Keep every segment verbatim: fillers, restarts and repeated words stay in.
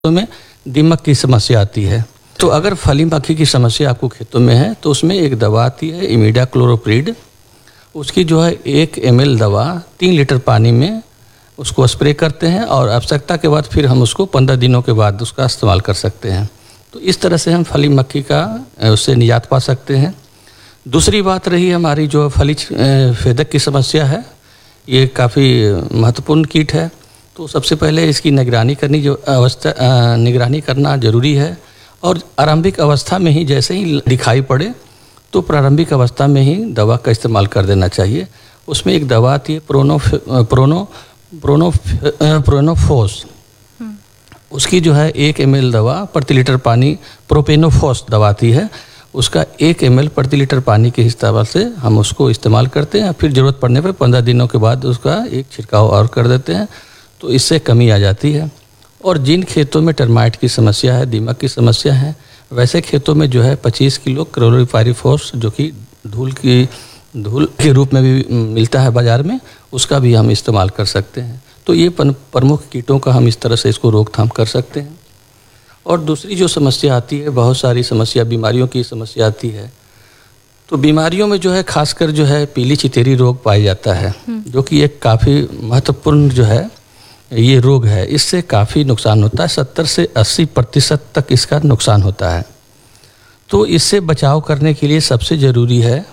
में दीमक की समस्या आती है। तो अगर फली मक्खी की समस्या आपको खेतों में है तो उसमें एक दवा आती है इमिडाक्लोप्रिड। उसकी जो है एक एम एल दवा तीन लीटर पानी में उसको स्प्रे करते हैं और आवश्यकता के बाद फिर हम उसको पंद्रह दिनों के बाद उसका इस्तेमाल कर सकते हैं। तो इस तरह से हम फली मक्खी का उससे निजात पा सकते हैं। दूसरी बात रही हमारी जो फली फेदक की समस्या है, ये काफ़ी महत्वपूर्ण कीट है। तो सबसे पहले इसकी निगरानी करनी जो अवस्था निगरानी करना ज़रूरी है और आरंभिक अवस्था में ही जैसे ही दिखाई पड़े तो प्रारंभिक अवस्था में ही दवा का इस्तेमाल कर देना चाहिए। उसमें एक दवा आती है प्रोनो प्रोनो प्रोनो प्रोनोफोस। उसकी जो है एक एम एल दवा प्रति लीटर पानी, प्रोपेनोफोस दवा आती है, उसका एक एम एल प्रति लीटर पानी के हिसाब से हम उसको इस्तेमाल करते हैं। फिर ज़रूरत पड़ने पर पंद्रह दिनों के बाद उसका एक छिड़काव और कर देते हैं, तो इससे कमी आ जाती है। और जिन खेतों में टर्माइट की समस्या है, दीमक की समस्या है, वैसे खेतों में जो है पच्चीस किलो क्लोरोपाइरीफॉस जो कि धूल की धूल के रूप में भी मिलता है बाज़ार में, उसका भी हम इस्तेमाल कर सकते हैं। तो ये प्रमुख कीटों का हम इस तरह से इसको रोकथाम कर सकते हैं। और दूसरी जो समस्या आती है, बहुत सारी समस्या बीमारियों की समस्या आती है। तो बीमारियों में जो है खासकर जो है पीली चितेरी रोग पाया जाता है, जो कि एक काफ़ी महत्वपूर्ण जो है ये रोग है। इससे काफ़ी नुकसान होता है, सत्तर से अस्सी प्रतिशत तक इसका नुकसान होता है। तो इससे बचाव करने के लिए सबसे ज़रूरी है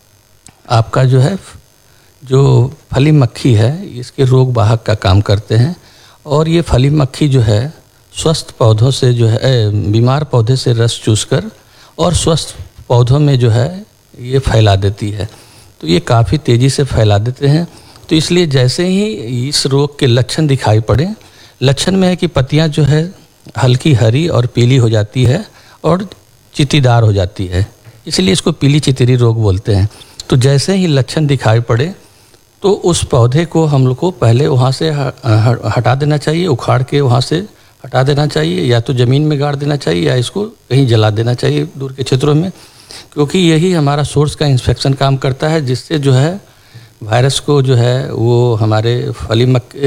आपका जो है जो फली मक्खी है, इसके रोग वाहक का काम करते हैं। और ये फली मक्खी जो है स्वस्थ पौधों से जो है बीमार पौधे से रस चूसकर और स्वस्थ पौधों में जो है ये फैला देती है। तो ये काफ़ी तेज़ी से फैला देते हैं। तो इसलिए जैसे ही इस रोग के लक्षण दिखाई पड़े, लक्षण में है कि पत्तियां जो है हल्की हरी और पीली हो जाती है और चित्तीदार हो जाती है, इसलिए इसको पीली चितेरी रोग बोलते हैं। तो जैसे ही लक्षण दिखाई पड़े तो उस पौधे को हम लोग को पहले वहाँ से हटा देना चाहिए, उखाड़ के वहाँ से हटा देना चाहिए, या तो ज़मीन में गाड़ देना चाहिए या इसको कहीं जला देना चाहिए दूर के क्षेत्रों में, क्योंकि यही हमारा सोर्स का इन्फेक्शन काम करता है, जिससे जो है वायरस को जो है वो हमारे फली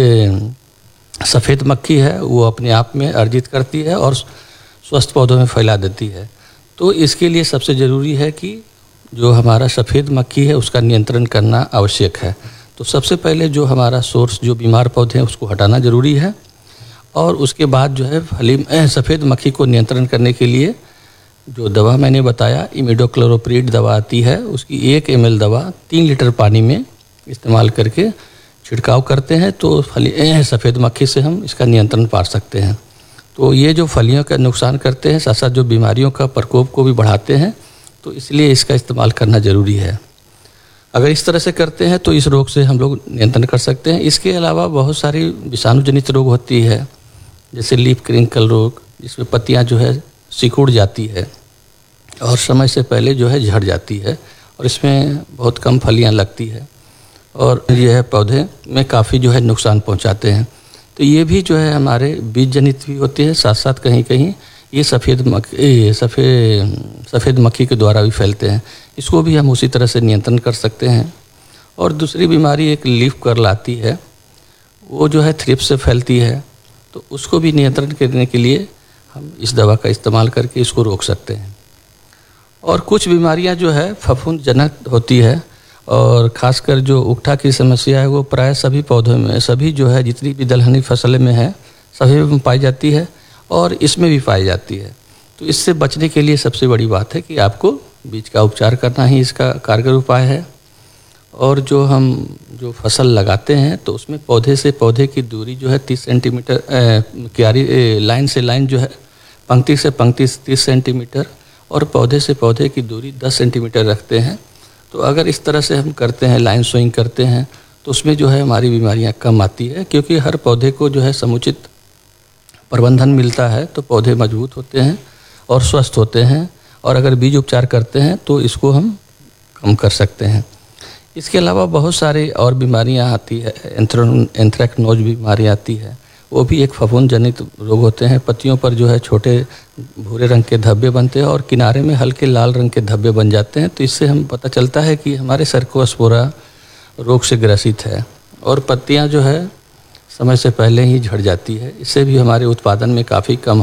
मक्खी सफ़ेद मक्खी है वो अपने आप में अर्जित करती है और स्वस्थ पौधों में फैला देती है। तो इसके लिए सबसे ज़रूरी है कि जो हमारा सफ़ेद मक्खी है उसका नियंत्रण करना आवश्यक है। तो सबसे पहले जो हमारा सोर्स जो बीमार पौधे हैं उसको हटाना ज़रूरी है। और उसके बाद जो है फली सफ़ेद मक्खी को नियंत्रण करने के लिए जो दवा मैंने बताया इमिडाक्लोप्रिड दवा आती है, उसकी एक एम एल दवा तीन लीटर पानी में इस्तेमाल करके छिड़काव करते हैं तो फली सफ़ेद मक्खी से हम इसका नियंत्रण पा सकते हैं। तो ये जो फलियों का नुकसान करते हैं, साथ साथ जो बीमारियों का प्रकोप को भी बढ़ाते हैं, तो इसलिए इसका इस्तेमाल करना ज़रूरी है। अगर इस तरह से करते हैं तो इस रोग से हम लोग नियंत्रण कर सकते हैं। इसके अलावा बहुत सारी विषाणु जनित रोग होती है, जैसे लीफ क्रिंकल रोग, जिसमें पत्तियाँ जो है सिकुड़ जाती है और समय से पहले जो है झड़ जाती है और इसमें बहुत कम फलियाँ लगती है और यह पौधे में काफ़ी जो है नुकसान पहुंचाते हैं। तो ये भी जो है हमारे बीज जनित भी होते हैं, साथ साथ कहीं कहीं ये सफ़ेद मक्खी सफ़ेद सफ़ेद मक्खी के द्वारा भी फैलते हैं। इसको भी हम उसी तरह से नियंत्रण कर सकते हैं। और दूसरी बीमारी एक लीफ कर्ल आती है, वो जो है थ्रिप्स से फैलती है, तो उसको भी नियंत्रण करने के लिए हम इस दवा का इस्तेमाल करके इसको रोक सकते हैं। और कुछ बीमारियां जो है फफूंदजनक होती है और ख़ासकर जो उकठा की समस्या है वो प्राय सभी पौधों में, सभी जो है जितनी भी दलहनी फसलें में है सभी में पाई जाती है और इसमें भी पाई जाती है। तो इससे बचने के लिए सबसे बड़ी बात है कि आपको बीज का उपचार करना ही इसका कारगर उपाय है। और जो हम जो फसल लगाते हैं तो उसमें पौधे से पौधे की दूरी जो है तीस सेंटीमीटर, क्यारी लाइन से लाइन जो है पंक्ति से पंक्ति तीस सेंटीमीटर और पौधे से पौधे की दूरी दस सेंटीमीटर रखते हैं। तो अगर इस तरह से हम करते हैं, लाइन सोइंग करते हैं, तो उसमें जो है हमारी बीमारियां कम आती है, क्योंकि हर पौधे को जो है समुचित प्रबंधन मिलता है तो पौधे मजबूत होते हैं और स्वस्थ होते हैं। और अगर बीज उपचार करते हैं तो इसको हम कम कर सकते हैं। इसके अलावा बहुत सारी और बीमारियां आती है, एंथ्रेक्नोज बीमारी आती है, वो भी एक फफूंद जनित रोग होते हैं। पत्तियों पर जो है छोटे भूरे रंग के धब्बे बनते हैं और किनारे में हल्के लाल रंग के धब्बे बन जाते हैं। तो इससे हम पता चलता है कि हमारे सर्कोस्पोरा रोग से ग्रसित है। और पत्तियां जो है समय से पहले ही झड़ जाती है। इससे भी हमारे उत्पादन में काफ़ी कम